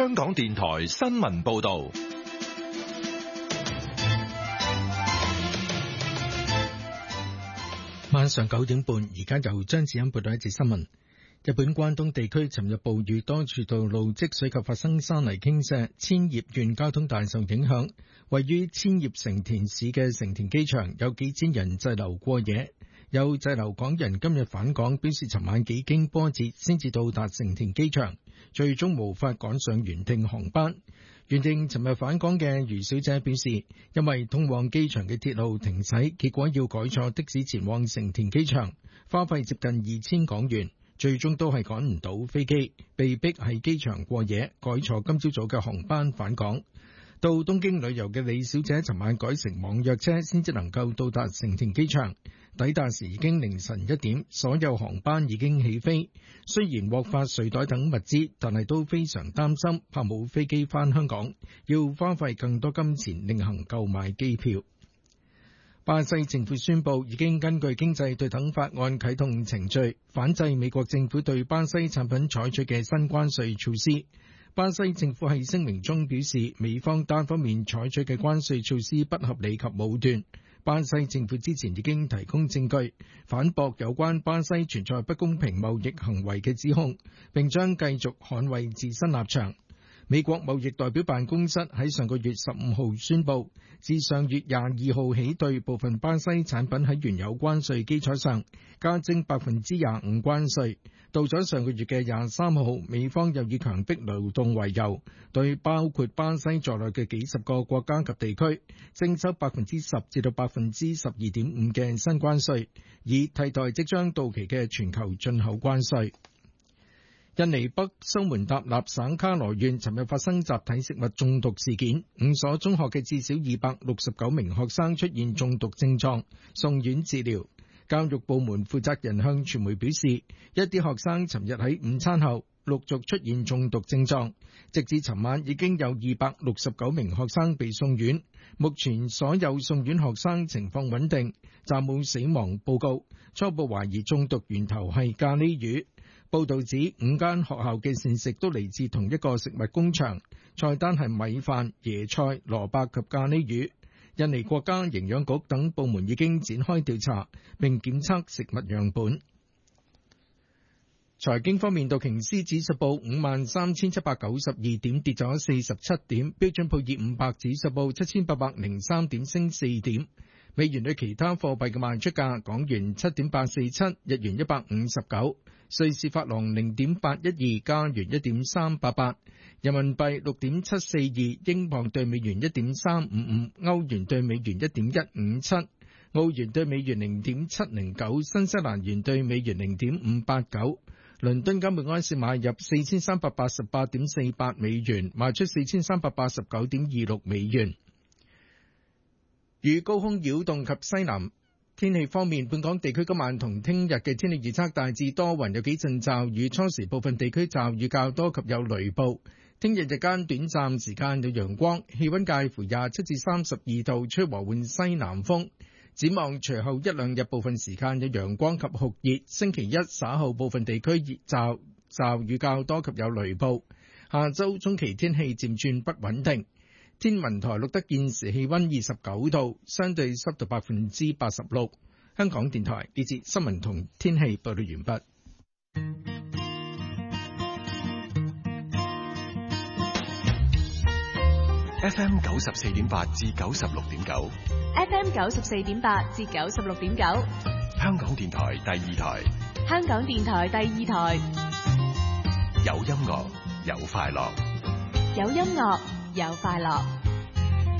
香港電台新聞報道。 晚上9點半，而家由張子欣報道一節新聞。日本關東地區尋日暴雨，多處道路積水及發生山泥傾瀉，千葉縣交通大受影響。位於千葉成田市嘅成田機場有幾千人滯留過夜，有滯留港人今日返港，表示尋晚幾經波折先至到達成田機場，最終無法趕上原定航班。原定尋日返港嘅余小姐表示，因為通往機場嘅鐵路停駛，結果要改坐的士前往成田機場，花費接近2000港元，最終都係趕唔到飛機，被逼喺機場過夜，改坐今朝早嘅航班返港。到東京旅遊嘅李小姐尋晚改乘網約車先至能夠到達成田機場，抵達時已經凌晨1點，所有航班已經起飛。雖然獲發睡袋等物資，但係都非常擔心，怕冇飛機返香港，要花費更多金錢另行購買機票。巴西政府宣布已經根據經濟對等法案啟動程序，反制美國政府對巴西產品採取嘅新關稅措施。巴西政府喺聲明中表示，美方單方面採取嘅關稅措施不合理及武斷。巴西政府之前已經提供證據，反駁有關巴西存在不公平貿易行為嘅指控，並將繼續捍衛自身立場。美國貿易代表辦公室喺上個月15號宣布，自上月22號起對部分巴西產品喺原有關稅基礎上加徵 25% 關稅。到咗上個月嘅23號，美方又以強迫勞動為由，對包括巴西在內嘅幾十個國家及地區徵收 10% 至到 12.5% 嘅新關稅，以替代即將到期嘅全球進口關稅。印尼北蘇門答臘省卡羅縣尋日發生集體食物中毒事件，5所中學嘅至少269名學生出現中毒症狀，送院治療。教育部門負責人向傳媒表示，一啲學生尋日喺午餐後陸續出現中毒症狀，直至尋晚已經有269名學生被送院，目前所有送院學生情況穩定，暫無死亡報告，初步懷疑中毒源頭係咖喱魚。報道指5間學校嘅膳食都嚟自同一個食物工場，菜單係米飯、椰菜、蘿蔔及咖喱魚。印尼國家營養局等部門已經展開調查，並檢測食物樣本。財經方面，道瓊斯指數報53,792點，跌咗47點；標準普爾500指數報7,803點，升4點。美元對其他貨幣嘅賣出價：港元7.847，日元159，瑞士法郎0.812，加元1.388，人民幣6.742，英鎊對美元1.355，歐元對美元1.157，澳元對美元0.709，新西蘭元對美元0.589。倫敦金每盎司買入4388.48美元，賣出4389.26美元。與高空擾動及西南天氣方面，本港地區今晚同聽日嘅天氣預測大致多雲，有幾陣驟雨，初時部分地區驟雨較多及有雷暴。聽日日間短暫時間有陽光，氣溫介乎27至32度，吹和緩西南風。展望隨後一兩日部分時間有陽光及酷熱，星期一稍後部分地區驟雨較多及有雷暴。下周中期天氣漸轉不穩定。天文台錄得現時氣溫29度，相對濕度86%。香港電台呢節新聞同天氣報道完畢。 FM 94.8至96.9 ，FM 94.8至96.9， 香港電台第二台， 香港電台第二台， 有音樂有快樂， 有音樂有快樂。